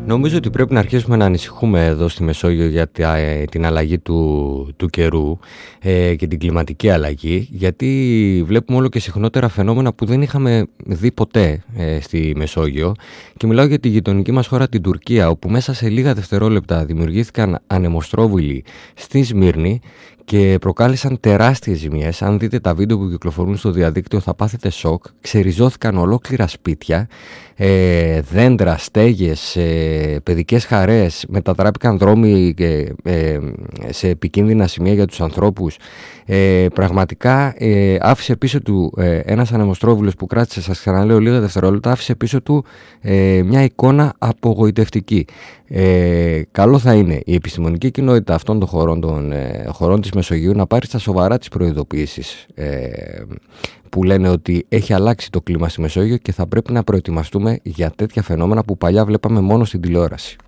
Νομίζω ότι πρέπει να αρχίσουμε να ανησυχούμε εδώ στη Μεσόγειο για την αλλαγή του καιρού και την κλιματική αλλαγή, γιατί βλέπουμε όλο και συχνότερα φαινόμενα που δεν είχαμε δει ποτέ στη Μεσόγειο, και μιλάω για τη γειτονική μας χώρα, την Τουρκία, όπου μέσα σε λίγα δευτερόλεπτα δημιουργήθηκαν ανεμοστρόβιλοι στη Σμύρνη και προκάλεσαν τεράστιες ζημιές. Αν δείτε τα βίντεο που κυκλοφορούν στο διαδίκτυο θα πάθετε σοκ. Ξεριζώθηκαν ολόκληρα σπίτια, δέντρα, στέγες, παιδικές χαρές, μετατράπηκαν δρόμοι σε επικίνδυνα σημεία για τους ανθρώπους. Πραγματικά άφησε πίσω του ένας ανεμοστρόβιλος που κράτησε, σας ξαναλέω, λίγα δευτερόλεπτα, άφησε πίσω του μια εικόνα απογοητευτική. Καλό θα είναι η επιστημονική κοινότητα αυτών των χωρών της Μεσογείου να πάρει στα σοβαρά τις προειδοποιήσεις που λένε ότι έχει αλλάξει το κλίμα στη Μεσόγειο και θα πρέπει να προετοιμαστούμε για τέτοια φαινόμενα που παλιά βλέπαμε μόνο στην τηλεόραση.